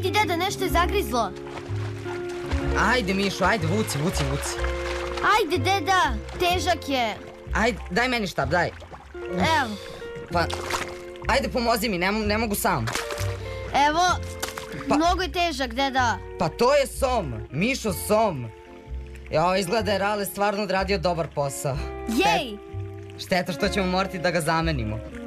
ti, deda, nešto je zagrizlo. Ajde, Mišo, ajde, vuci. Ajde, deda, težak je. Ajde, daj meni štap, daj. Evo. Pa, ajde, pomozi mi, ne mogu sam. Evo, mnogo je težak, deda. Pa to je Som, Mišo Som. Izgleda je Rale stvarno odradio dobar posao. Jej! Šteta što ćemo morati da ga zamenimo.